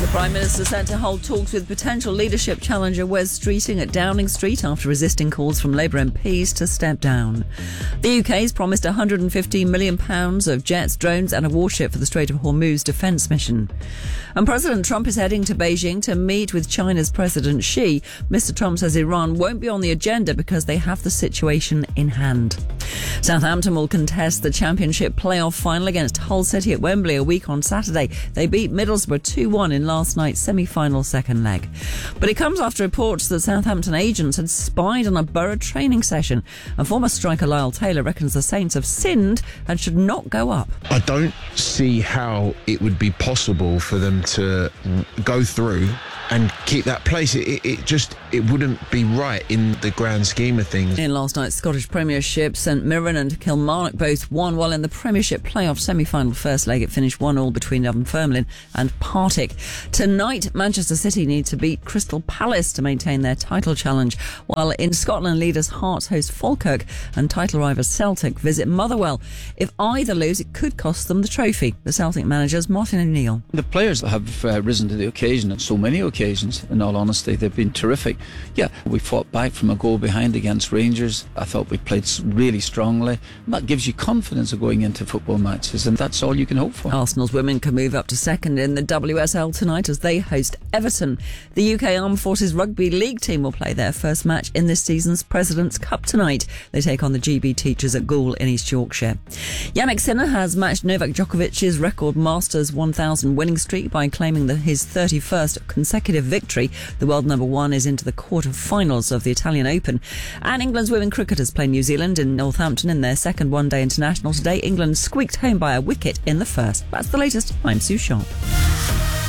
The Prime Minister set to hold talks with potential leadership challenger Wes Streeting at Downing Street after resisting calls from Labour MPs to step down. The UK's promised £115 million of jets, drones and a warship for the Strait of Hormuz defence mission. And President Trump is heading to Beijing to meet with China's President Xi. Mr. Trump says Iran won't be on the agenda because they have the situation in hand. Southampton will contest the Championship playoff final against Hull City at Wembley a week on Saturday. They beat Middlesbrough 2-1 in last night's semi-final second leg. But it comes after reports that Southampton agents had spied on a Borough training session. And former striker Lyle Taylor reckons the Saints have sinned and should not go up. I don't see how it would be possible for them to go through and keep that place. It wouldn't be right in the grand scheme of things. In last night's Scottish Premiership, St Mirren and Kilmarnock both won, while in the Premiership playoff semi-final first leg it finished 1-1 between Dunfermline and Partick. Tonight, Manchester City need to beat Crystal Palace to maintain their title challenge, while in Scotland leaders Hearts host Falkirk and title rivals Celtic visit Motherwell. If either lose, it could cost them the trophy. The Celtic manager's Martin O'Neill. The players have risen to the occasion at so many occasions, in all honesty. They've been terrific. Yeah, we fought back from a goal behind against Rangers. I thought we played really strongly. And that gives you confidence of going into football matches, and that's all you can hope for. Arsenal's women can move up to second in the WSL tonight as they host Everton. The UK Armed Forces Rugby League team will play their first match in this season's President's Cup tonight. They take on the GB Teachers at Goole in East Yorkshire. Yannick Sinner has matched Novak Djokovic's record Masters 1000 winning streak by claiming his 31st consecutive victory. The world number one is into the quarter-finals of the Italian Open. And England's women cricketers play New Zealand in Northampton in their second one-day international today. England squeaked home by a wicket in the first. That's the latest. I'm Sue Sharp.